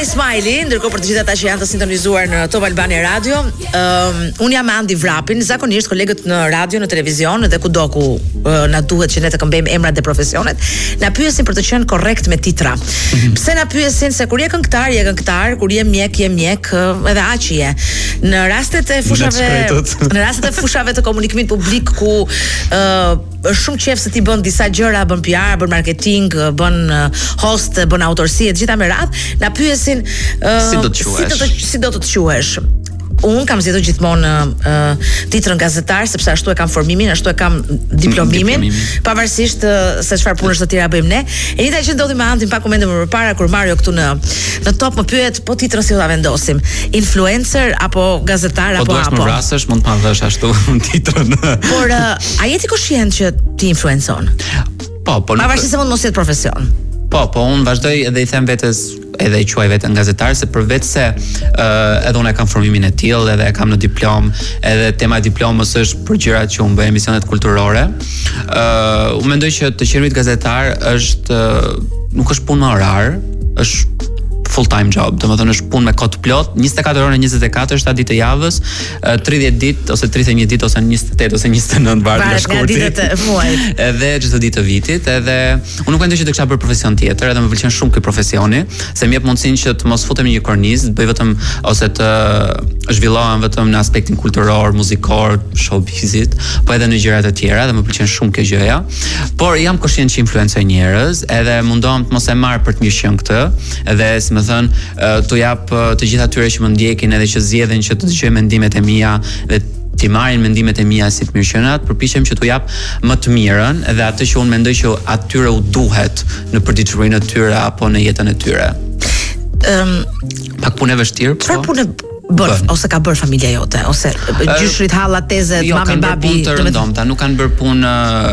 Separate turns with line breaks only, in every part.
Smiley, ndërkohë për të gjithë ata që janë të sintonizuar në Top Albania Radio, unë jam Andi Vrapin, zakonisht kolegët në radio, në televizion dhe kudo ku na duhet që ne të këmbejmë emrat dhe profesionet, na pyesin për të qenë korrekt me titra. Pse na pyesin se kur je këngëtar, kur je mjek, edhe aq je. Në rastet e fushave të komunikimit publik ku është shumë qef se ti bën disa gjëra, bën PR, bën marketing, bën host, bën autorsi e gjitha me radhë, na pyesin si do të quhesh. Unë kam zgjedhur gjithmonë titrën gazetar sepse ashtu e kam formimin, ashtu e kam diplomimin, pavarësisht se çfarë punësh të tjera bëjmë ne. E njëjta që ndodhi me Antin pak momente më parë kur Mario këtu në Top më pyet po titrën si do ta vendosim, influencer apo gazetar apo
apo. Po duhesh më vrasësh, mund të marrësh ashtu titrën.
Por a je ti koshient që ti influencon?
Po.
Pavarësisht se mund mos jetë profesion.
Po, unë vazhdoj edhe i them vetes, edhe i quaj veten gazetar, se përveç se edhe unë e kam formimin e tillë, edhe e kam në diplom, edhe tema e diplomës është për gjërat që unë bëj emisionet kulturore. Unë mendoj që të qenit gazetar nuk është punë me orar, është full time job, domethënë është punë me kohë plot, 24 orë në 24, 7 ditë të javës, 30 ditë ose 31 ditë ose 28 ose 29 varet nga shkurti. Edhe çdo ditë të vitit, edhe unë nuk mendoj që të kisha bërë profesion tjetër, edhe më pëlqen shumë ky profesioni, se më jep mundësinë që të mos futem në një kornizë, bëj vetëm ose të zhvillohem vetëm në aspektin kulturor, muzikor, showbizit, po edhe në gjërat e tjera, dhe më pëlqen shumë kjo gjëja. Por jam koshient që influencoj njerëz, edhe mundohem të mos e marr për të mirë qenë këtë, edhe më thënë, të jap të gjithë atyre që më ndjekin edhe që zgjedhin që të dëgjojnë mendimet e mia dhe të marrin mendimet e mia si të mirëqenat, përpiqem që t'u jap më të mirën dhe atë që unë mendoj që atyre u duhet në përditshmërinë e tyre apo në jetën e tyre. Pak punë e vështirë, po.
Çfarë punë bën ose ka bërë familja jote ose gjyshrit, hallat, tezet, mami, babi?
Jo, kanë bërë punë të rëndomta, nuk kanë bërë punë,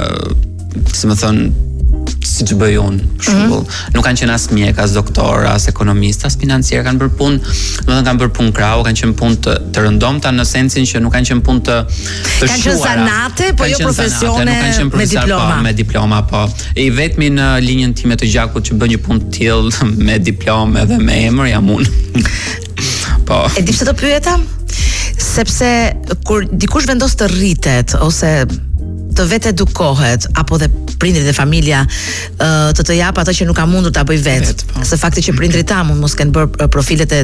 si më thon, si që bëj unë, për shembull, nuk kanë qenë as mjek, as doktor, as ekonomist, as financier, kanë bërë punë, kanë bërë punë krau, kanë qenë punë të rëndomta në sensin që nuk kanë qenë punë të shuara.
Kanë qenë zanate, po jo profesione me diploma.
Me diploma, po. I vetmi në linjën time të gjakut që bën një punë të tillë me diplomë dhe me emër jam unë. Po.
E di pse të pyeta? Sepse kur dikush vendos të rritet ose të vetë edukohet, apo dhe prindrit dhe familja të jap atë që nuk ka mundur ta bëj vetë. Se fakti që prindrit ta mund mos kanë bërë profilet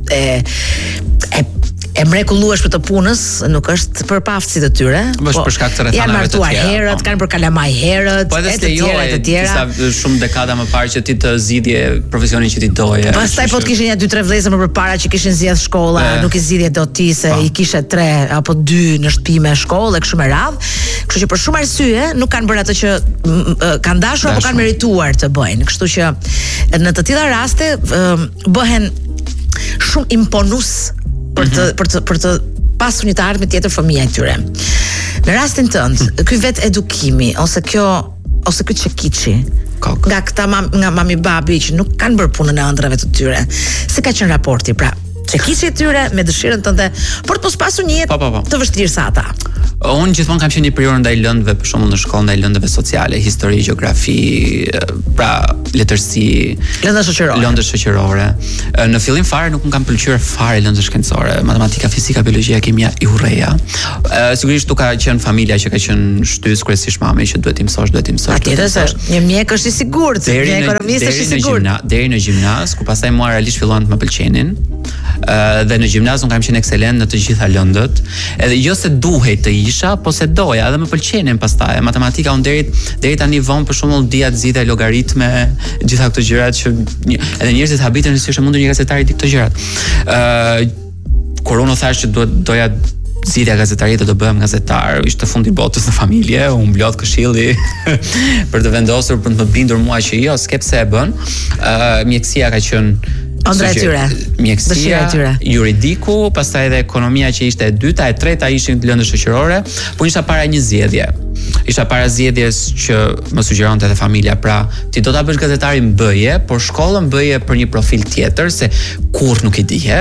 e mrekullueshme të punës nuk është për paftësitë të tyre.
Po për shkak të rrethanave të tjera.
Janë martuar herët, kanë bërë kalamaj herët,
e të tjera. Disa shumë dekada më parë që ti të zgjidhje profesionin që ti doje.
Pastaj po të kishin ja 2-3 vëllezër më përpara që kishin zgjedh shkolla, nuk i zgjidhje dot ti se i kishe 3 apo 2 në shtëpi me shkollë kështu me radhë. Kështu që për shumë arsye nuk kanë bërë atë që kanë dashur apo kanë merituar të bëjnë. Kështu që në të tilla raste bëhen shumë imponues për të pasur një të ardhmë tjetër fëmijë e tyre. Në rastin tënd, ky vet edukimi ose ky çekiçi nga këta nga mami babi që nuk kanë bërë punën e ëndrave të tyre, si ka qenë raporti pra çekiçi i tyre me dëshirën tënde për të mos pasur një jetë të vështirë sa ata?
Unë gjithmonë kam qenë një periudhë ndaj lëndëve, për shembull në shkollë ndaj lëndëve sociale, histori, gjeografi, pra letërsi, lëndë shoqërore. Në fillim fare nuk më kanë pëlqyer fare lëndë shkencore, matematika, fizika, biologjia, kimia, i urreja. Sigurisht nuk ka qenë familja që ka qenë shtys kryesisht mami që duhet i mësosh.
Patjetër se një mjek është i sigurt, një ekonomist është i sigurt.
Deri në gjimnaz, ku pastaj mua realisht filluan të më pëlqenin. Dhe në gjimnaz unë kam qenë ekselent në të gjitha lëndët, edhe jo se duhej të isha, po se doja, edhe më pëlqenin pastaj. Matematika unë deri tani vonë për shembull dia të zgjidhja logaritme, gjitha këto gjërat që edhe njerëzit habiten se është mundur një gazetar i di këto gjërat. Kur unë thash që doja zgjidhja gazetarie do bëhem gazetar, ishte fundi botës në familje, u mblodh këshilli për të vendosur, për të më bindur mua që jo, s'ke pse e bën. Mjekësia ka qenë
ëndra e tyre,
mjekësia, juridiku, pastaj edhe ekonomia që ishte e dyta, e treta ishin lëndë shoqërore, po isha para një zgjedhje. Isha para zgjedhjes që më sugjeronte edhe familja, pra ti do ta bësh gazetarin bëje, por shkollën bëje për një profil tjetër se kurrë nuk i dihet.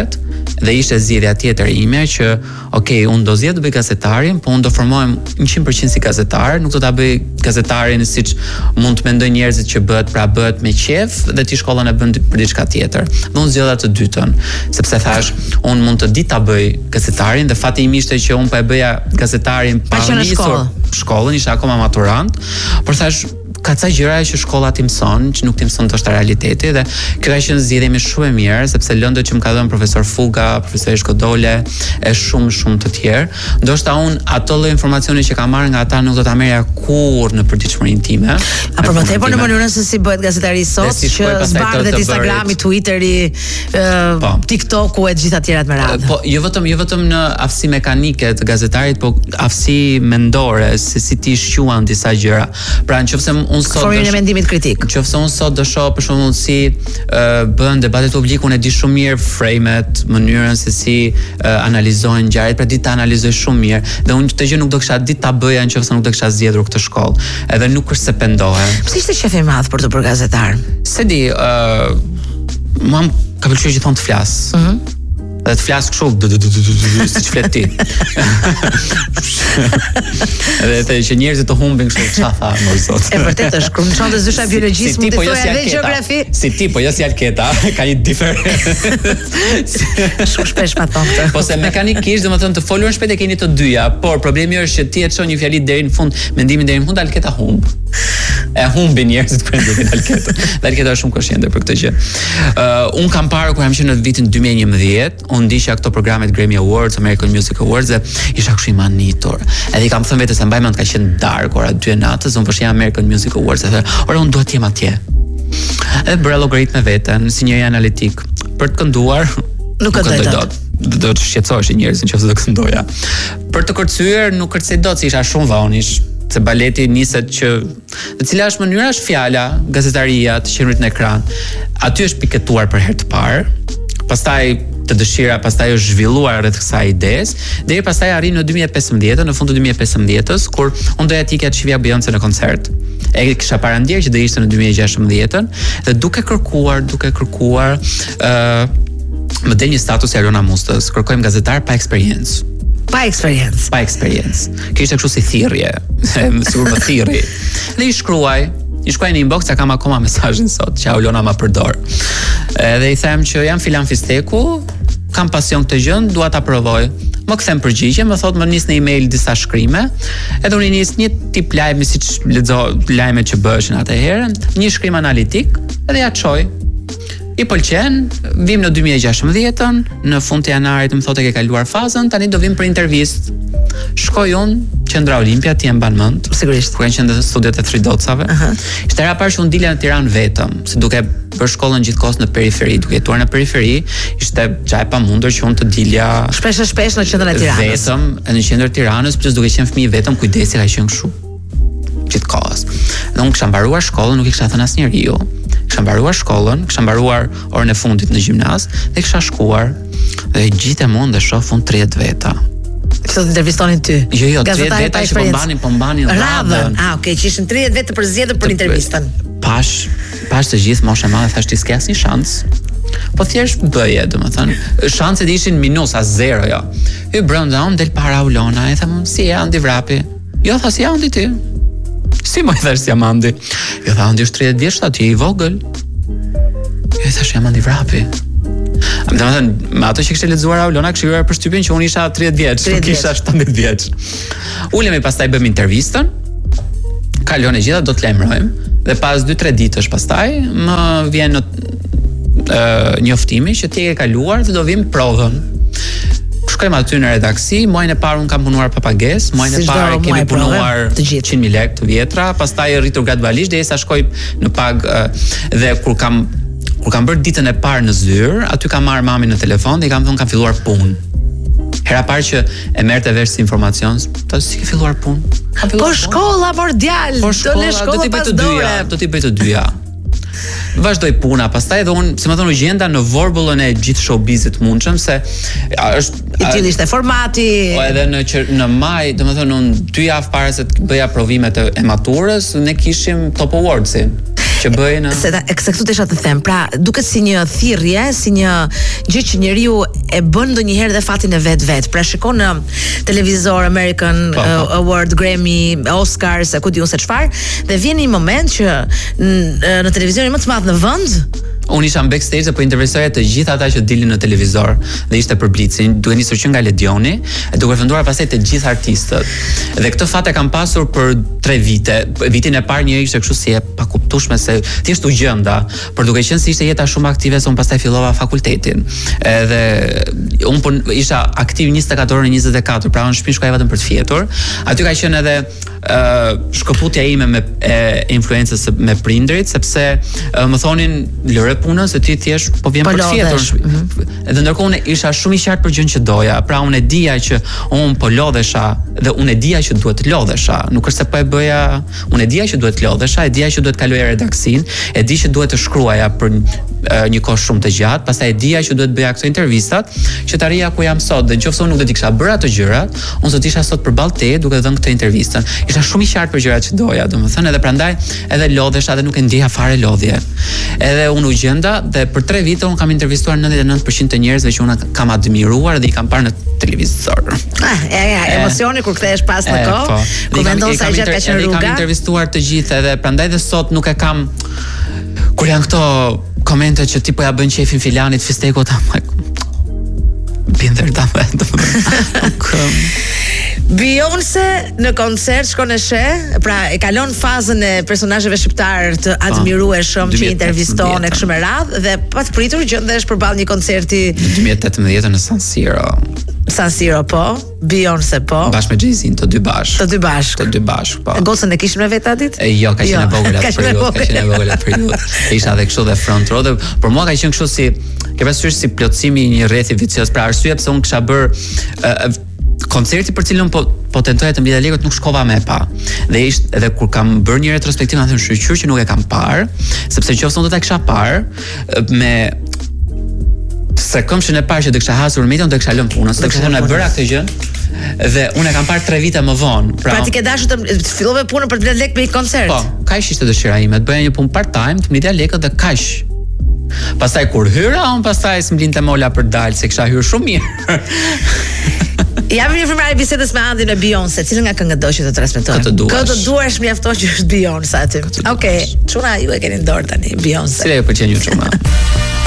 Dhe ishte zgjedhja tjetër ime që unë do zgjedh të bëj gazetarin, po unë do formohem 100% si gazetar, nuk do ta bëj gazetarin siç mund të mendojnë njerëzit që bëhet me qef dhe ti shkollën e bën për diçka tjetër. Dhe unë zgjodha të dytën, sepse thash, unë mund të di ta bëj gazetarin dhe fati im ishte që unë po e bëja gazetarin pa nisur shkollën, isha akoma maturant, por thash ka ca gjëra që shkolla ti mëson, që nuk ti mëson ndoshta realiteti dhe kjo ka qenë zgjedhje më shumë e mirë sepse lëndët që më ka dhënë profesor Fuga, profesor Shkodole e shumë të tjerë, ndoshta unë ato lloj informacioni që kam marrë nga ata nuk do ta merrja kurrë në përditshmërinë time.
Apo më tepër në mënyrën se si bëhet gazetari sot, që zbardhet Instagrami, Twitteri, TikToku e të gjitha tjerat me radhë.
Po jo vetëm në aftësi mekanike të gazetarit, po aftësi mendore, se si ti shquan disa gjëra. Pra nëse unë sot
formimin e mendimit kritik.
Nëse unë sot do shoh për shembull si bën debatet publike, unë e di shumë mirë framet, mënyrën se si analizojnë ngjarjet, pra di ta analizoj shumë mirë dhe unë këtë gjë nuk do kisha ditë ta bëja nëse nuk do kisha zgjedhur këtë shkollë. Edhe nuk është se pendohem.
Pse ishte qef i madh për të bërë gazetar?
Se di, mua ka pëlqyer gjithmonë të flas. Dhe të flas kështu siç flet ti. Edhe të që njerëzit të humbin kështu çafa më zot.
E vërtet është, kur më çonte zysha biologjisë, mund të thoya edhe gjeografi.
Si ti, po jo si Alketa, ka një diferencë.
Shumë shpesh ma thon këtë.
Po se mekanikisht, domethënë të folur shpejt e keni të dyja, por problemi është që ti e çon një fjali deri në fund, mendimin deri në fund, Alketa humb. E humbi njerëzit kur ndjen Alketa. Dhe Alketa është shumë konsciente për këtë gjë. Un kam parë kur jam qenë në vitin 2011, unë ndiqja këto programet Grammy Awards, American Music Awards dhe isha kështu i manitur. Edhe i kam thënë vetes se mbaj mend ka qenë dark ora 2 natës, unë po American Music Awards dhe ora unë duhet të jem atje. Edhe bëra llogarit me veten, si njëri analitik, për të kënduar,
nuk këndoj dot.
Do të shqetësohesh njerëzit nëse do këndoja. Për të kërcyer nuk kërcej dot, se isha shumë vanish. Se baleti niset që e cila është mënyra, është fjala, gazetaria, të qenurit në ekran. Aty është piketuar për herë të parë. Pastaj të dëshira, pastaj është zhvilluar rreth kësaj ides, deri pastaj arrin në 2015, në fund të 2015-s, kur unë doja të ikja të shihja Beyoncé në koncert. E kisha parandjerë që do ishte në 2016 dhe duke kërkuar më del një status i Alona Mustës, kërkojmë gazetar pa eksperiencë.
Pa eksperiencë.
Kjo ishte kështu si thirrje, sigur më thirrri. Dhe i shkruaj në inbox, sa kam akoma mesazhin sot, që Alona ma përdor. Edhe i them që jam Filan Fisteku, kam pasion këtë gjë, dua ta provoj. Më kthem përgjigje, më thot më nis në email disa shkrime, edhe unë nis një tip lajmi siç lexo lajmet që bëheshin atëherë, një shkrim analitik, edhe ja çoj. I pëlqen, vim në 2016-ën, në fund të janarit më thotë ke kaluar fazën, tani do vim për intervistë. Shkoj unë, Qendra Olimpia, ti e mban mend,
sigurisht.
Ku kanë qenë studiet e Tridocave. Ishte era parë që unë dilja në Tiranë vetëm, se duke bërë shkollën gjithkohës në periferi, duke jetuar në periferi, ishte gjë e pamundur që unë të dilja
shpesh në qendrën e Tiranës.
Vetëm në qendrën e Tiranës, plus duke qenë fëmijë vetëm, kujdesi ka qenë kështu. Gjithkohës. Dhe unë kisha mbaruar shkollën, nuk i kisha thënë asnjëriu. Kisha mbaruar shkollën, kisha mbaruar orën e fundit në gjimnaz dhe kisha shkuar dhe gjithmonë dhe shoh fund 30 veta.
Kështu të intervistonin ty.
Jo, 30 veta që po mbanin radhën.
Okay, që ishin 30 veta për zgjedhur për intervistën.
Pash të gjithë moshë e madhe, thash ti s'ke asnjë shans. Po thjesht bëje, domethënë, shanset ishin minusa, zero, jo. Hy brenda unë del para Ulona, e them, si e Andi Vrapi? Jo, tha si Andi ti. Si më thash si Andi? Jo, tha Andi është 30 vjeç, ti je i vogël. Jo, thash jam Andi Vrapi. Domethënë, me ato që kishte lexuar Aulona, kishte hyrë përshtypjen që unë isha 30 vjeç, nuk isha 17 vjeç. Ulemi pastaj bëm intervistën. Kalon e gjitha, do të lajmërojmë dhe pas 2-3 ditësh pastaj më vjen njoftimi që ti e ke kaluar dhe do vim provën. Shkojmë aty në redaksi, muajin e parë un kam punuar pa pagesë, muajin e parë kemi punuar 100.000 lekë të vjetra, pastaj rritur gradualisht derisa shkoj në pagë dhe kur kam bërë ditën e parë në zyrë, aty kam marrë mamin në telefon dhe i kam thënë kam filluar punë. Hera parë që e merrte vesh si informacion, ta si ke filluar punë?
Po shkolla mordial, do në shkollë pas dore.
Do t'i bëj të dyja. Vazhdoi puna, pastaj edhe unë, si më thonë, u gjenda në vorbullën e gjithë showbizit mundshëm se është
i tillë ishte formati.
Po edhe në maj, domethënë unë 2 javë para se të bëja provimet e maturës, ne kishim Top Awardsin. që bëjnë.
Se këtu desha të them, pra duket si një thirrje, si një gjë që njeriu e bën ndonjëherë dhe fatin e vet. Pra shikon në televizor American Award, Grammy, Oscars, ku diun se çfarë, dhe vjen një moment që në televizionin më të madh në vend
unë isha në backstage dhe po intervistoja të gjithë ata që dilin në televizor dhe ishte për Blicin, duke nisur që nga Ledioni, e duke funduar pastaj të gjithë artistët. Dhe këtë fat e kam pasur për 3 vite. Vitin e parë një ishte kështu si e pakuptueshme se thjesht u gjenda, por duke qenë se ishte jeta shumë aktive, se unë pastaj fillova fakultetin. Edhe unë po isha aktiv 24 orë në 24, pra unë shpinë shkoja vetëm për të fjetur. Aty ka qenë edhe shkëputja ime me influencës me prindrit, sepse më thonin lëre punën se ti thjesht po vjen për të fjetur. Edhe ndërkohë unë isha shumë i qartë për gjën që doja. Pra unë e dija që unë po lodhesha dhe unë e dija që duhet të lodhesha. Nuk është se po e bëja, unë e dija që duhet të lodhesha, e dija që duhet të kaloja redaksin, e di që duhet të shkruaja për një kohë shumë të gjatë, pastaj e dija që duhet bëja këto intervistat, që të arrija ku jam sot. Dhe nëse unë nuk do të kisha bërë ato gjërat, unë do të isha sot përballë teje duke dhënë këtë intervistën. Isha shumë i qartë për gjërat që doja, domethënë, edhe prandaj edhe lodhesha dhe nuk e ndjeja fare lodhje. Edhe unë u gjenda dhe për 3 vite unë kam intervistuar 99% të njerëzve që unë kam admiruar dhe i kam parë në televizor.
Emocioni kur kthehesh pas në kohë, ku mendon se gjërat ka qenë rruga.
Kam intervistuar të gjithë edhe prandaj dhe sot nuk e kam kur janë këto komente që ti po ja bën qefin filanit fistekut, binder dame.
Beyoncé në koncert shkon e sheh, pra e kalon fazën e personazheve shqiptar të admirueshëm që interviston e kështu me radhë dhe pa të pritur gjendesh përballë një koncerti
2018 në San Siro.
San Siro po, Beyoncé po.
Bashkë me Jay-Z, të dy bashkë. Po.
Gocën e kishin me vetë atit?
Jo, ka qenë e vogël atë periudhë. Isha edhe kështu dhe front row, por mua ka qenë kështu si ke parasysh si plotësimi i një rrethi vicioz, pra arsye pse unë kisha bër koncerti për cilën po tentoja të mbledh lekët nuk shkova me pa. Dhe ishte edhe kur kam bërë një retrospektivë, më thënë shqyr që nuk e kam parë, sepse nëse unë do ta kisha parë me se këmshën e parë që do kisha hasur median, do kisha lënë punën, do kisha thënë e bëra këtë gjë. Dhe unë e kam parë 3 vite më vonë.
Pra ti ke dashur të fillove punën për të mbledh lekë me një koncert.
Po, kaq ishte dëshira ime, të bëja një punë part-time, të mbledh lekët dhe kaq. Pastaj kur hyra, unë pastaj s'mblinte mola për dalë, se kisha hyrë shumë mirë.
Japim një frymëri bisedës me Andin e Beyoncé, cilën nga këngët do që të transmetojmë? Këtë duash mjafton që është Beyoncé aty. Okej, çuna ju e keni në dorë tani, Beyoncé.
Cila ju pëlqen ju çuna?